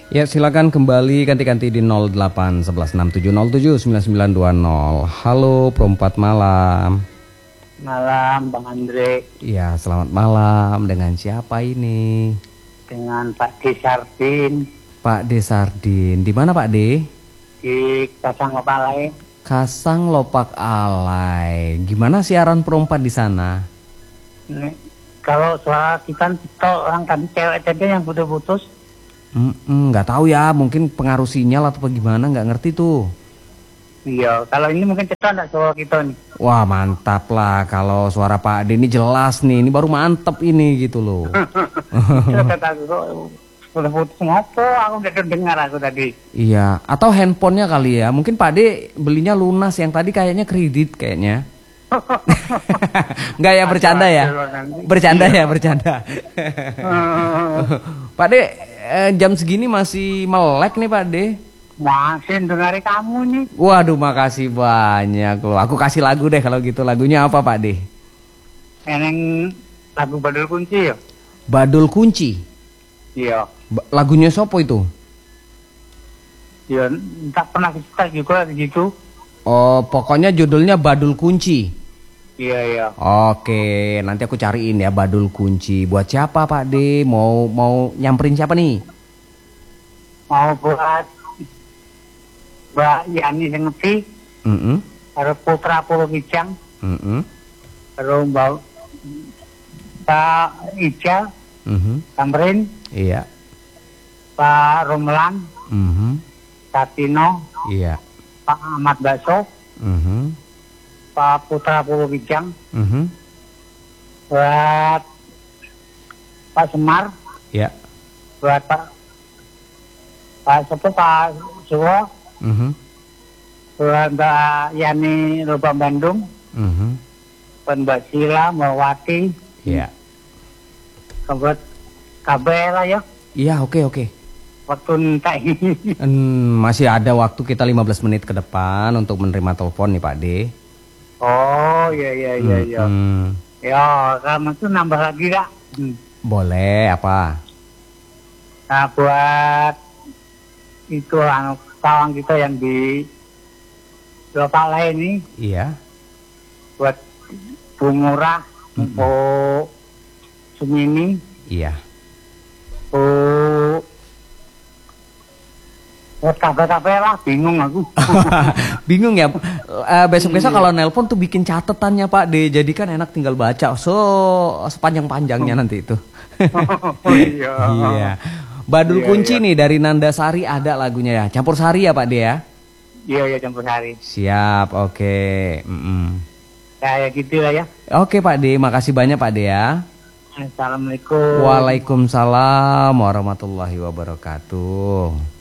Ya, silakan kembali ganti-ganti di 081167079920. Halo, perempat malam. Malam, Bang Andre. Ya, selamat malam. Dengan siapa ini? Dengan Pak Desardin Pak Desardin. Di mana Pak De? di Kasang Kepalai. Kasang Lopak Alai. Gimana siaran perempat di sana? Kalau suara kita orang tadi cewek tadi yang putus-putus. Nggak tahu ya, mungkin pengaruh sinyal atau bagaimana, nggak ngerti tuh. Iya, kalau ini mungkin kita enggak suara kita nih. Wah, mantap lah kalau suara Pak De ini jelas nih. Ini baru mantep ini gitu loh. Kita kata sudah putus ngopo, aku udah dengar aku tadi. Iya, atau handphonenya kali ya. Mungkin Pak De belinya lunas, yang tadi kayaknya kredit kayaknya. Enggak ya, bercanda ya. Bercanda ya, bercanda. Pak De, jam segini masih melek nih Pak De. Masih dengari kamu nih. Waduh, makasih banyak loh. Aku kasih lagu deh kalau gitu. Lagunya apa Pak De? Eneng lagu Badul Kunci ya? Badul Kunci. Iya. Lagunya sopo itu? Ya, tak pernah kita juga gitu. Oh, pokoknya judulnya Badul Kunci. Iya, iya. Oke, nanti aku cariin ya Badul Kunci. Buat siapa Pak De? Mau nyamperin siapa nih? Mau buat Mbak Yani Sengeti, ada Putra Pulau Kijang, ada Mbak Pak Ija, Tamrin, Iya. Pak Romelan, Pak Tino, Iya. Pak Ahmad Baso, Pak Putra Pulau Kijang, buat Pak Semar, Iya. buat Pak Sepuh, Pak Suwo, buat Mbak Yani Lubang Bandung, buat Mbak Sila, Mbak Wati, Iya. buat kabel lah ya. Iya, oke. Waktu entah ini. Masih ada waktu kita 15 menit ke depan untuk menerima telepon nih Pak De. Oh, iya. Ya, kamu tuh nambah lagi gak? Boleh, apa? Nah, buat itu kawan kita yang di Lopala ini, Iya. buat Bu Murah, Bu Sumini, Iya. buat kafe-kafe lah, bingung aku. Bingung ya. Besok-besok kalau nelpon tuh bikin catetannya Pak De. Jadi kan enak tinggal baca. Sepanjang-panjangnya nanti itu. Oh iya. Iya. Badul Kunci nih dari Nanda Sari ada lagunya ya. Campur Sari ya Pak De ya? Iya, campur sari. Siap, oke. Kayak gitu lah ya. Oke Pak De, makasih banyak Pak De ya. Assalamualaikum. Waalaikumsalam warahmatullahi wabarakatuh.